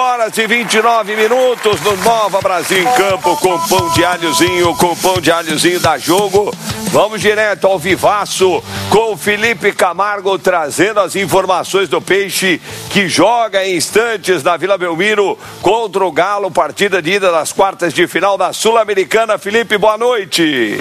11h29 no Nova Brasil em Campo, com pão de alhozinho, dá jogo. Vamos direto ao vivaço com o Felipe Camargo trazendo as informações do Peixe, que joga em instantes na Vila Belmiro contra o Galo, partida de ida das quartas de final da Sul-Americana. Felipe, boa noite.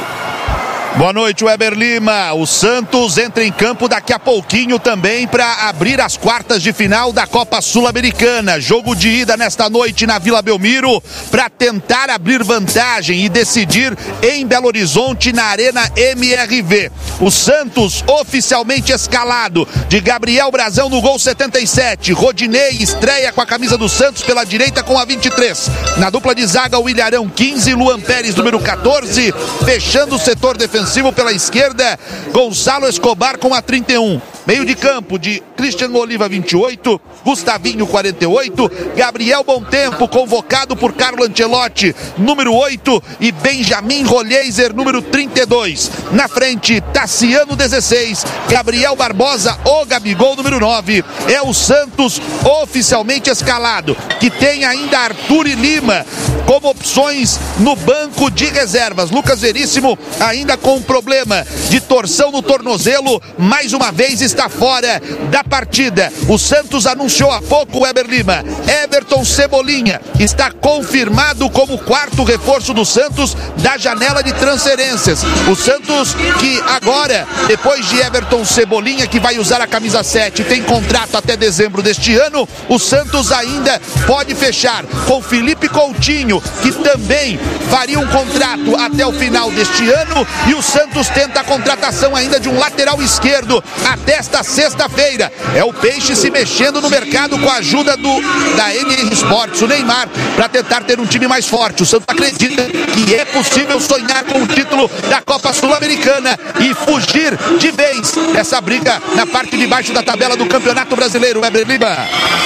Boa noite, Weber Lima. O Santos entra em campo daqui a pouquinho também para abrir as quartas de final da Copa Sul-Americana. Jogo de ida nesta noite na Vila Belmiro para tentar abrir vantagem e decidir em Belo Horizonte na Arena MRV. O Santos oficialmente escalado de Gabriel Brazão no gol 77. Rodinei estreia com a camisa do Santos pela direita com a 23. Na dupla de zaga, o Ilharão 15, Luan Pérez número 14, fechando o setor defensivo pela esquerda, Gonçalo Escobar com a 31. Meio de campo de Cristian Oliva 28, Gustavinho 48, Gabriel Bontempo convocado por Carlo Ancelotti número 8 e Benjamin Rolheiser número 32. Na frente, Tassiano 16, Gabriel Barbosa, o Gabigol número 9. É o Santos oficialmente escalado, que tem ainda Arthur e Lima como opções no banco de reservas. Lucas Veríssimo ainda com problema de torção no tornozelo, mais uma vez está fora da partida. O Santos anunciou há pouco, Weber Lima, Everton Cebolinha está confirmado como quarto reforço do Santos da janela de transferências. O Santos que agora, depois de Everton Cebolinha, que vai usar a camisa 7, tem contrato até dezembro deste ano, o Santos ainda pode fechar com Felipe Coutinho, que também faria um contrato até o final deste ano, e o Santos tenta a contratação ainda de um lateral esquerdo até esta sexta-feira. É o Peixe se mexendo no mercado com a ajuda da NR Sports, o Neymar, para tentar ter um time mais forte. O Santos acredita que é possível sonhar com o título da Copa Sul-Americana e fugir de vez dessa briga na parte de baixo da tabela do Campeonato Brasileiro. Weber Lima.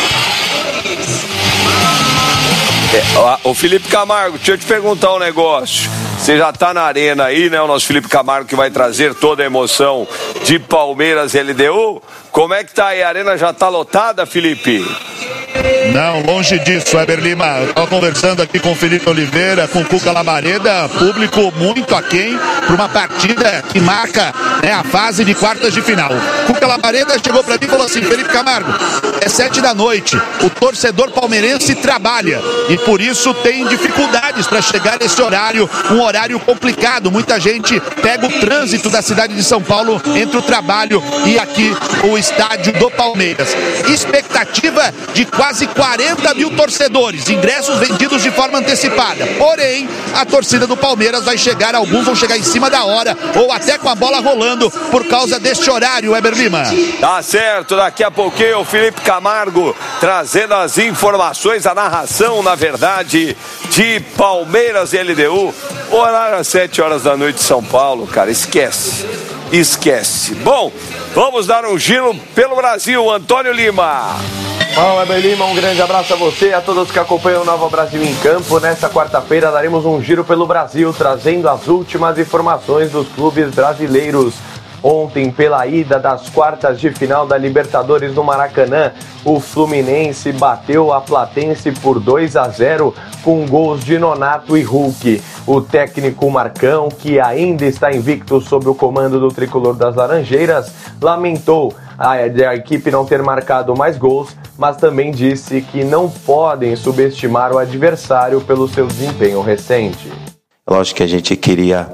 O Felipe Camargo, deixa eu te perguntar um negócio. Você já tá na arena aí, né? O nosso Felipe Camargo, que vai trazer toda a emoção de Palmeiras e LDU. Como é que tá aí? A arena já tá lotada, Felipe? Não, longe disso, Weber Lima. Estou conversando aqui com o Felipe Oliveira, com o Cuca Labareda, público muito aquém para uma partida que marca, né, a fase de quartas de final. Cuca Labareda chegou para mim e falou assim: Felipe Camargo, é 7 da noite, o torcedor palmeirense trabalha e por isso tem dificuldades para chegar nesse horário, um horário complicado. Muita gente pega o trânsito da cidade de São Paulo entre o trabalho e aqui o estádio do Palmeiras. Expectativa de quase 40 mil torcedores, ingressos vendidos de forma antecipada. Porém, a torcida do Palmeiras vai chegar, alguns vão chegar em cima da hora ou até com a bola rolando por causa deste horário, Weber Lima. Tá certo, daqui a pouquinho o Felipe Camargo trazendo as informações, a narração, na verdade, de Palmeiras e LDU. Horário às 7 horas da noite em São Paulo, cara, esquece. Bom, vamos dar um giro pelo Brasil, Antônio Lima. Fala, Weber Lima, um grande abraço a você e a todos que acompanham o Nova Brasil em Campo. Nesta quarta-feira daremos um giro pelo Brasil, trazendo as últimas informações dos clubes brasileiros. Ontem, pela ida das quartas de final da Libertadores no Maracanã, o Fluminense bateu a Platense por 2-0 com gols de Nonato e Hulk. O técnico Marcão, que ainda está invicto sob o comando do tricolor das Laranjeiras, lamentou a equipe não ter marcado mais gols, mas também disse que não podem subestimar o adversário pelo seu desempenho recente. Lógico que a gente queria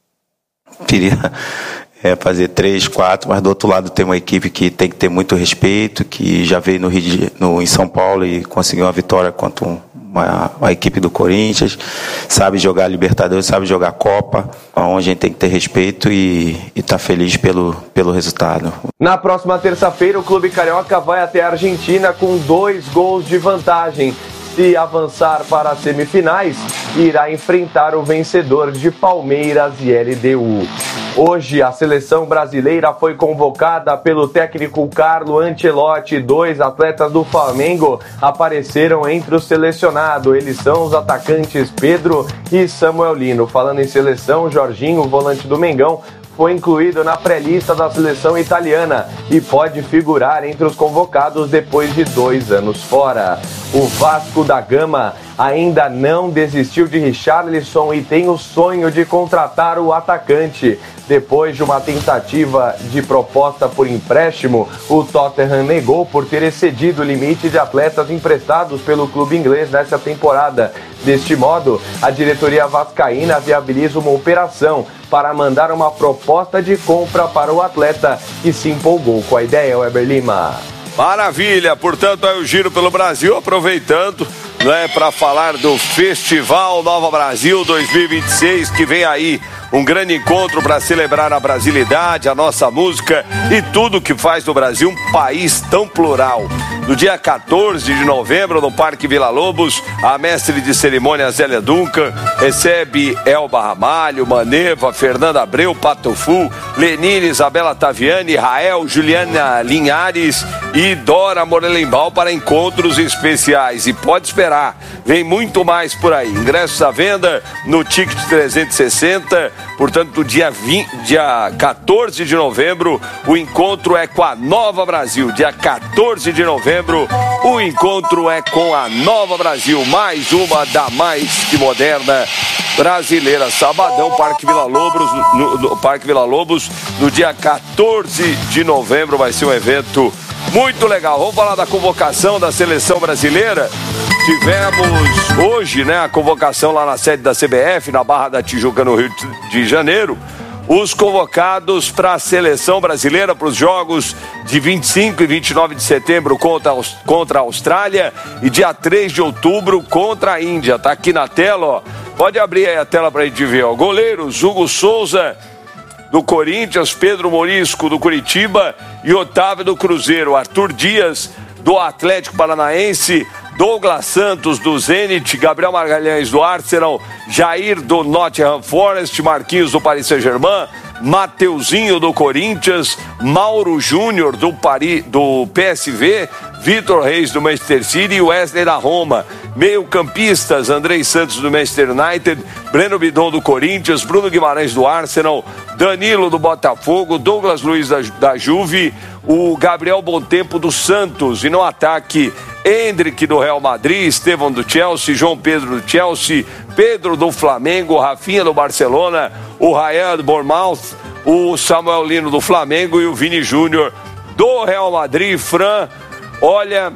fazer 3, 4, mas do outro lado tem uma equipe que tem que ter muito respeito, que já veio em São Paulo e conseguiu uma vitória contra uma equipe do Corinthians, sabe jogar Libertadores, sabe jogar Copa, onde a gente tem que ter respeito e tá feliz pelo resultado. Na próxima terça-feira, o Clube Carioca vai até a Argentina com 2 gols de vantagem. Se avançar para as semifinais, irá enfrentar o vencedor de Palmeiras e LDU. Hoje, a seleção brasileira foi convocada pelo técnico Carlo Ancelotti. 2 atletas do Flamengo apareceram entre os selecionados. Eles são os atacantes Pedro e Samuel Lino. Falando em seleção, Jorginho, volante do Mengão, foi incluído na pré-lista da seleção italiana e pode figurar entre os convocados depois de 2 anos fora. O Vasco da Gama ainda não desistiu de Richarlison e tem o sonho de contratar o atacante. Depois de uma tentativa de proposta por empréstimo, o Tottenham negou por ter excedido o limite de atletas emprestados pelo clube inglês nessa temporada. Deste modo, a diretoria vascaína viabiliza uma operação para mandar uma proposta de compra para o atleta que se empolgou com a ideia, Weber Lima. Maravilha, portanto é o Giro pelo Brasil, aproveitando, né, para falar do Festival Nova Brasil 2026, que vem aí um grande encontro para celebrar a brasilidade, a nossa música e tudo que faz do Brasil um país tão plural. No dia 14 de novembro, no Parque Vila Lobos, a mestre de cerimônia Zélia Duncan recebe Elba Ramalho, Maneva, Fernanda Abreu, Patofu, Lenine, Isabela Taviani, Rael, Juliana Linhares e Dora Morelenbaum para encontros especiais. E pode esperar, vem muito mais por aí. Ingressos à venda no Ticket 360. Portanto, no dia 14 de novembro, o encontro é com a Nova Brasil. Dia 14 de novembro, o encontro é com a Nova Brasil. Mais uma da mais que moderna brasileira. Sabadão, Parque Vila Lobos, no Parque Vila Lobos, no dia 14 de novembro, vai ser um evento muito legal. Vamos falar da convocação da seleção brasileira. Tivemos hoje, né, a convocação lá na sede da CBF, na Barra da Tijuca, no Rio de Janeiro. Os convocados para a seleção brasileira para os jogos de 25 e 29 de setembro contra a Austrália e dia 3 de outubro contra a Índia. Tá aqui na tela, ó. Pode abrir aí a tela para a gente ver, ó. Goleiros: Hugo Souza, do Corinthians, Pedro Morisco, do Curitiba e Otávio, do Cruzeiro. Arthur Dias, do Atlético Paranaense, Douglas Santos, do Zenit, Gabriel Magalhães, do Arsenal, Jair, do Nottingham Forest, Marquinhos, do Paris Saint-Germain, Mateuzinho, do Corinthians, Mauro Júnior, do PSV, Vitor Reis, do Manchester City e Wesley, da Roma. Meio-campistas: Andrei Santos, do Manchester United, Breno Bidon, do Corinthians, Bruno Guimarães, do Arsenal, Danilo, do Botafogo, Douglas Luiz, da Juve, o Gabriel Bontempo, do Santos. E no ataque, Endrick, do Real Madrid, Estevão, do Chelsea, João Pedro, do Chelsea, Pedro, do Flamengo, Rafinha, do Barcelona, o Ryan, do Bournemouth, o Samuel Lino, do Flamengo e o Vini Júnior, do Real Madrid. Fran, olha,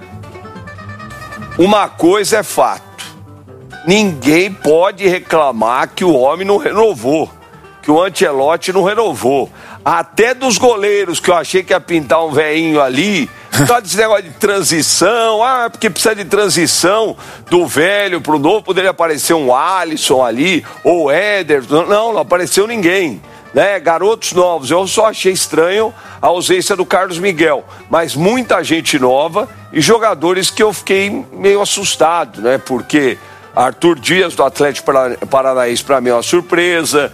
uma coisa é fato: ninguém pode reclamar que o homem não renovou, que o Ancelotti não renovou. Até dos goleiros, que eu achei que ia pintar um velhinho ali, só desse negócio de transição, porque precisa de transição do velho pro novo, poderia aparecer um Alisson ali, ou Éder. Não apareceu ninguém, né? Garotos novos. Eu só achei estranho a ausência do Carlos Miguel, mas muita gente nova e jogadores que eu fiquei meio assustado, né? Porque Arthur Dias, do Atlético Paranaense, para mim é uma surpresa.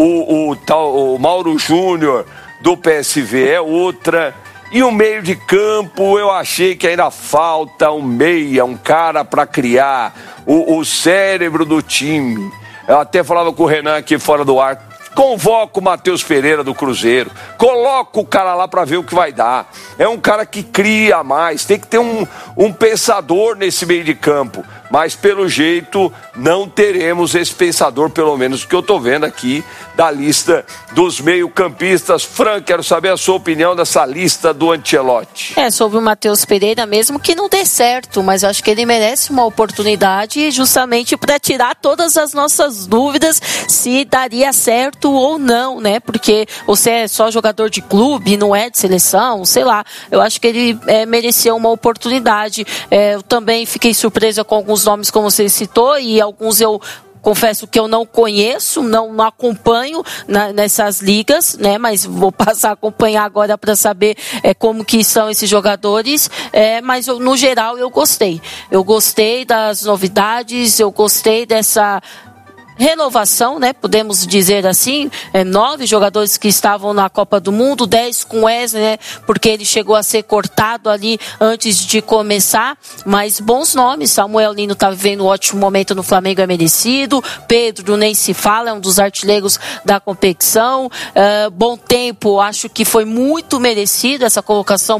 O Mauro Júnior, do PSV, é outra. E o meio de campo, eu achei que ainda falta um meia, um cara para criar o cérebro do time. Eu até falava com o Renan aqui fora do ar: convoca o Matheus Pereira, do Cruzeiro, coloca o cara lá para ver o que vai dar. É um cara que cria mais, tem que ter um pensador nesse meio de campo. Mas pelo jeito não teremos esse pensador, pelo menos o que eu tô vendo aqui da lista dos meio-campistas. Fran, quero saber a sua opinião dessa lista do Ancelotti. Sobre o Matheus Pereira, mesmo que não dê certo, mas eu acho que ele merece uma oportunidade justamente para tirar todas as nossas dúvidas se daria certo ou não, né? Porque você é só jogador de clube, não é de seleção, sei lá. Eu acho que ele merecia uma oportunidade. Eu também fiquei surpresa com alguns nomes, como você citou, e alguns eu confesso que eu não conheço, não acompanho nessas ligas, né? Mas vou passar a acompanhar agora para saber como que são esses jogadores. Mas no geral eu gostei. Eu gostei das novidades, eu gostei renovação, né? Podemos dizer assim, 9 jogadores que estavam na Copa do Mundo, 10 com Wesley, né? Porque ele chegou a ser cortado ali antes de começar, mas bons nomes. Samuel Lino está vivendo um ótimo momento no Flamengo, é merecido. Pedro nem se fala, é um dos artilheiros da competição. Bom Tempo, acho que foi muito merecido essa colocação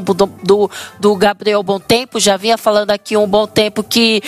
do Gabriel Bom Tempo. Já vinha falando aqui um Bom Tempo que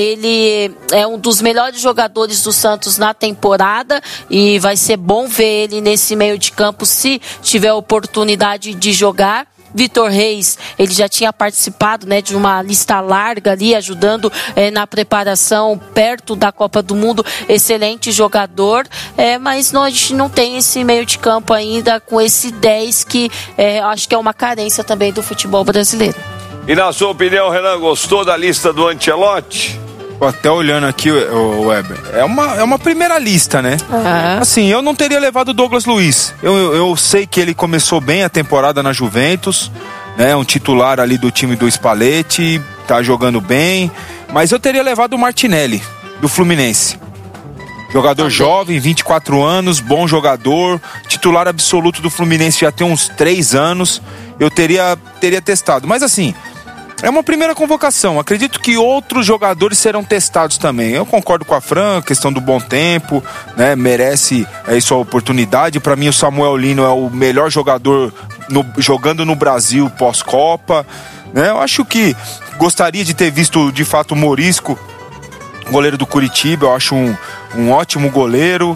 ele é um dos melhores jogadores do Santos na temporada e vai ser bom ver ele nesse meio de campo se tiver oportunidade de jogar. Vitor Reis, ele já tinha participado, né, de uma lista larga ali, ajudando na preparação perto da Copa do Mundo, excelente jogador, mas a gente não tem esse meio de campo ainda com esse 10 que acho que é uma carência também do futebol brasileiro. E na sua opinião, Renan, gostou da lista do Ancelotti? Até olhando aqui, o Weber, é uma primeira lista, né? Assim, eu não teria levado o Douglas Luiz. Eu sei que ele começou bem a temporada na Juventus, né? Um titular ali do time do Spalletti, tá jogando bem. Mas eu teria levado o Martinelli, do Fluminense. Jogador jovem, 24 anos, bom jogador, titular absoluto do Fluminense já tem uns 3 anos. Eu teria testado. Mas assim, é uma primeira convocação. Acredito que outros jogadores serão testados também. Eu concordo com a Fran, a questão do Bom Tempo, né? Merece sua oportunidade. Para mim, o Samuel Lino é o melhor jogador jogando no Brasil pós-Copa, né? Eu acho que gostaria de ter visto, de fato, o Morisco, goleiro do Curitiba. Eu acho um ótimo goleiro.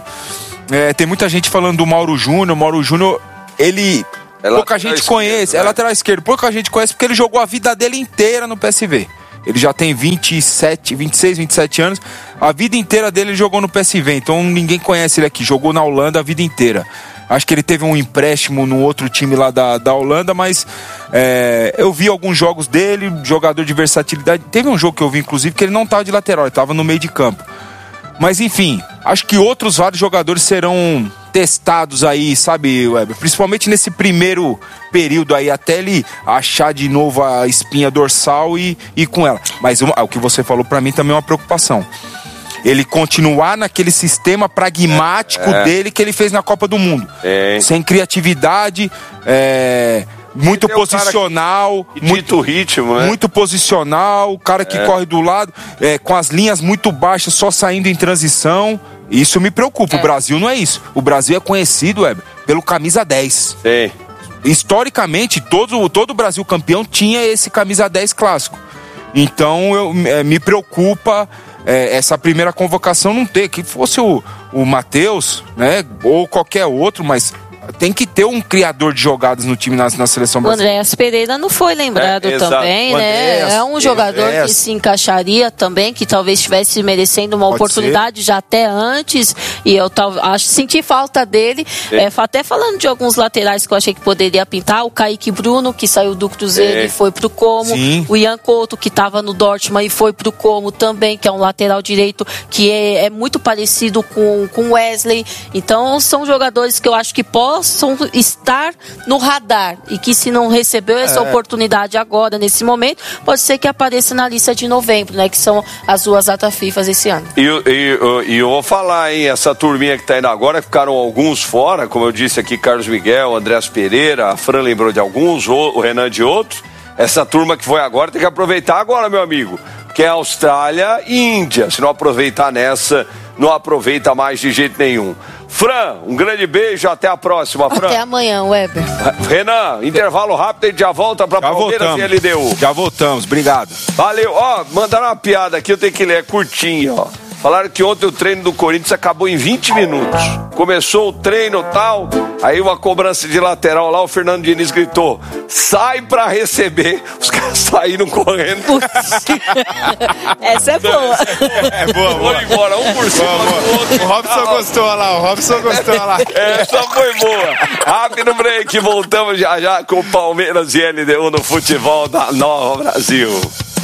Tem muita gente falando do Mauro Júnior. Mauro Júnior, ele... pouca gente conhece, é lateral esquerdo, pouca gente conhece porque ele jogou a vida dele inteira no PSV. Ele já tem 26, 27 anos, a vida inteira dele ele jogou no PSV, então ninguém conhece ele aqui, jogou na Holanda a vida inteira. Acho que ele teve um empréstimo no outro time lá da Holanda, mas eu vi alguns jogos dele, jogador de versatilidade. Teve um jogo que eu vi, inclusive, que ele não estava de lateral, ele estava no meio de campo. Mas enfim, acho que outros vários jogadores serão testados aí, sabe, Weber? Principalmente nesse primeiro período aí, até ele achar de novo a espinha dorsal e com ela. Mas o que você falou pra mim também é uma preocupação. Ele continuar naquele sistema pragmático dele que ele fez na Copa do Mundo. Sem criatividade, muito posicional, muito ritmo, né? Muito posicional, o cara que corre do lado, com as linhas muito baixas, só saindo em transição. Isso me preocupa. O Brasil não é isso. O Brasil é conhecido, Weber, pelo camisa 10. Sim. Historicamente, todo o Brasil campeão tinha esse camisa 10 clássico. Então, me preocupa essa primeira convocação não ter. Que fosse o Matheus, né, ou qualquer outro, mas tem que ter um criador de jogadas no time na seleção brasileira. O Andréas Pereira não foi lembrado também, né? É um jogador que se encaixaria também, que talvez estivesse merecendo uma oportunidade já até antes, e eu senti falta dele. Até falando de alguns laterais que eu achei que poderia pintar, o Kaique Bruno, que saiu do Cruzeiro e foi pro Como, o Ian Couto, que estava no Dortmund e foi pro Como também, que é um lateral direito que é muito parecido com Wesley. Então são jogadores que eu acho que possam estar no radar e que, se não recebeu essa oportunidade agora, nesse momento, pode ser que apareça na lista de novembro, né, que são as 2 datas FIFA esse ano. E eu vou falar, hein, essa turminha que tá indo agora, ficaram alguns fora, como eu disse aqui, Carlos Miguel, Andréas Pereira, a Fran lembrou de alguns, o Renan de outros. Essa turma que foi agora tem que aproveitar agora, meu amigo, que é Austrália e Índia. Se não aproveitar nessa, não aproveita mais de jeito nenhum. Fran, um grande beijo, até a próxima, Fran. Até amanhã, Weber. Renan, intervalo rápido, a gente já volta pra Palmeiras e LDU. Já voltamos, obrigado. Valeu, mandaram uma piada aqui, eu tenho que ler, é curtinha, Falaram que ontem o treino do Corinthians acabou em 20 minutos. Começou o treino e tal, aí uma cobrança de lateral lá, o Fernando Diniz gritou, sai pra receber. Os caras saíram correndo. Essa é boa. Boa. Foram embora, um por cima do outro. O Robson gostou lá, Essa foi boa. Rápido break, voltamos já com Palmeiras e LDU no futebol da Nova Brasil.